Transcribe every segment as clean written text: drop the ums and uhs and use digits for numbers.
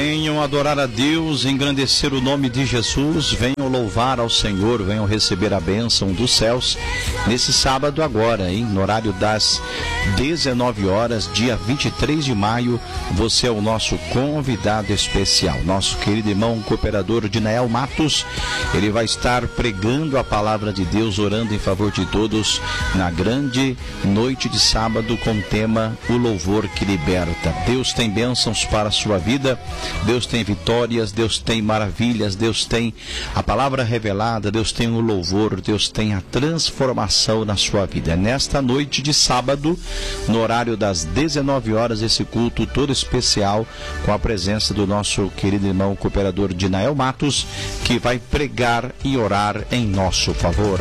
Venham adorar a Deus, engrandecer o nome de Jesus, venham louvar ao Senhor, venham receber a bênção dos céus nesse sábado agora, hein? No horário das 19 horas, dia 23 de maio, você é o nosso convidado especial, nosso querido irmão cooperador Dinael Matos. Ele vai estar pregando a palavra de Deus, orando em favor de todos na grande noite de sábado com o tema O Louvor que Liberta. Deus tem bênçãos para a sua vida, Deus tem vitórias, Deus tem maravilhas, Deus tem a palavra revelada, Deus tem o louvor, Deus tem a transformação na sua vida. Nesta noite de sábado, no horário das 19 horas, esse culto todo especial com a presença do nosso querido irmão cooperador Dinael Matos, que vai pregar e orar em nosso favor.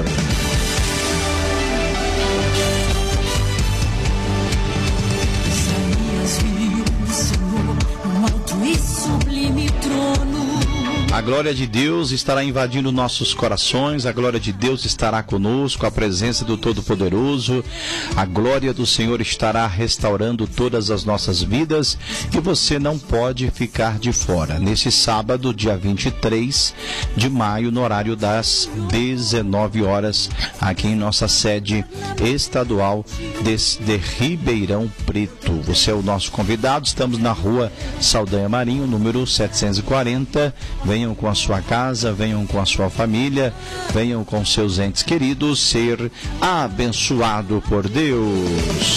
A glória de Deus estará invadindo nossos corações, a glória de Deus estará conosco, a presença do Todo-Poderoso, a glória do Senhor estará restaurando todas as nossas vidas e você não pode ficar de fora. Nesse sábado, dia 23 de maio, no horário das 19 horas, aqui em nossa sede estadual de Ribeirão Preto. Você é o nosso convidado, estamos na rua Saldanha Marinho, número 740. Venham com a sua casa, venham com a sua família, venham com seus entes queridos ser abençoado por Deus.